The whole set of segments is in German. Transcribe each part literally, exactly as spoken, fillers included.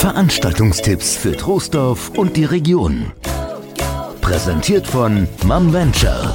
Veranstaltungstipps für Troisdorf und die Region. Präsentiert von MomVenture.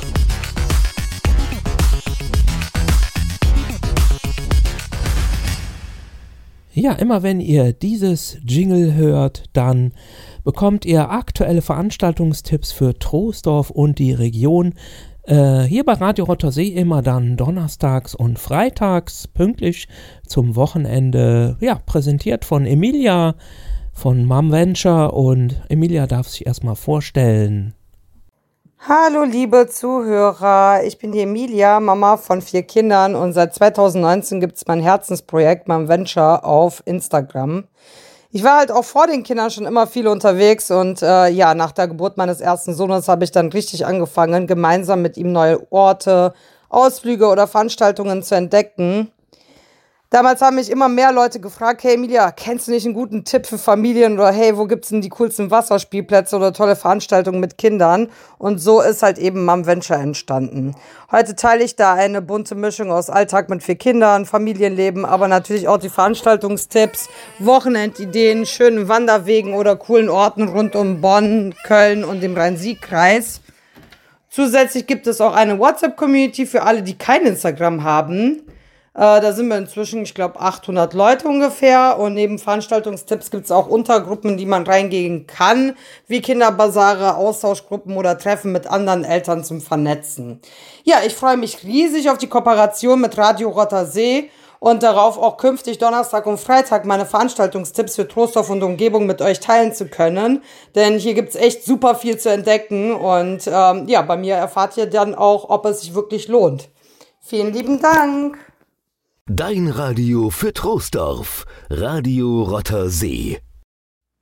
Ja, immer wenn ihr dieses Jingle hört, dann bekommt ihr aktuelle Veranstaltungstipps für Troisdorf und die Region. Äh, hier bei Radio Rottersee immer dann donnerstags und freitags pünktlich zum Wochenende. Ja, präsentiert von Emilia von MomVenture, und Emilia darf sich erstmal vorstellen. Hallo liebe Zuhörer, ich bin die Emilia, Mama von vier Kindern, und seit zweitausendneunzehn gibt es mein Herzensprojekt MomVenture auf Instagram. Ich war halt auch vor den Kindern schon immer viel unterwegs und äh, ja, nach der Geburt meines ersten Sohnes habe ich dann richtig angefangen, gemeinsam mit ihm neue Orte, Ausflüge oder Veranstaltungen zu entdecken. Damals haben mich immer mehr Leute gefragt: hey Emilia, kennst du nicht einen guten Tipp für Familien? Oder hey, wo gibt's denn die coolsten Wasserspielplätze oder tolle Veranstaltungen mit Kindern? Und so ist halt eben MomVenture entstanden. Heute teile ich da eine bunte Mischung aus Alltag mit vier Kindern, Familienleben, aber natürlich auch die Veranstaltungstipps, Wochenendideen, schönen Wanderwegen oder coolen Orten rund um Bonn, Köln und dem Rhein-Sieg-Kreis. Zusätzlich gibt es auch eine WhatsApp-Community für alle, die kein Instagram haben. Äh, da sind wir inzwischen, ich glaube, achthundert Leute ungefähr. Und neben Veranstaltungstipps gibt es auch Untergruppen, in die man reingehen kann, wie Kinderbasare, Austauschgruppen oder Treffen mit anderen Eltern zum Vernetzen. Ja, ich freue mich riesig auf die Kooperation mit Radio Rottersee und darauf, auch künftig Donnerstag und Freitag meine Veranstaltungstipps für Troisdorf und Umgebung mit euch teilen zu können. Denn hier gibt es echt super viel zu entdecken. Und ähm, ja, bei mir erfahrt ihr dann auch, ob es sich wirklich lohnt. Vielen lieben Dank. Dein Radio für Troisdorf. Radio Rottersee.